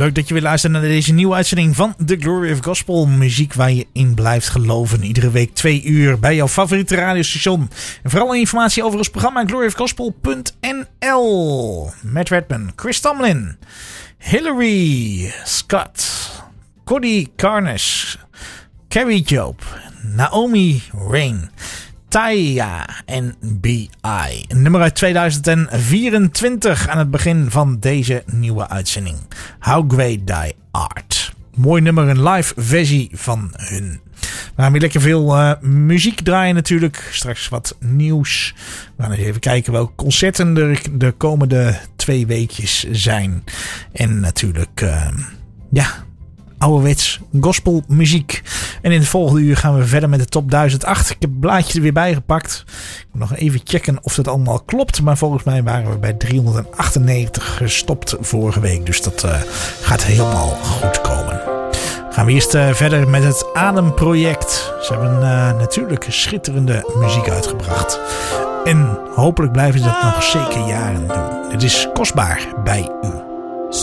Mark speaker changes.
Speaker 1: Leuk dat je weer luistert naar deze nieuwe uitzending van The Glory of Gospel. Muziek waar je in blijft geloven. Iedere week 2 uur bij jouw favoriete radiostation. En vooral informatie over ons programma gloryofgospel.nl. Matt Redman, Chris Tomlin, Hillary Scott, Cody Carnes, Carrie Job, Naomi Rain, Taya en B.I. Een nummer uit 2024 aan het begin van deze nieuwe uitzending. How Great Thy Art. Mooi nummer, een live versie van hun. We gaan weer lekker veel muziek draaien natuurlijk. Straks wat nieuws. We gaan even kijken welke concerten er de komende 2 weekjes zijn. En natuurlijk, ouderwets gospelmuziek. En in het volgende uur gaan we verder met de top 1008. Ik heb het blaadje er weer bij gepakt. Ik moet nog even checken of dat allemaal klopt. Maar volgens mij waren we bij 398 gestopt vorige week. Dus dat gaat helemaal goed komen. Gaan we eerst verder met het Ademproject. Ze hebben natuurlijk schitterende muziek uitgebracht. En hopelijk blijven ze dat nog zeker jaren doen. Het is kostbaar bij u.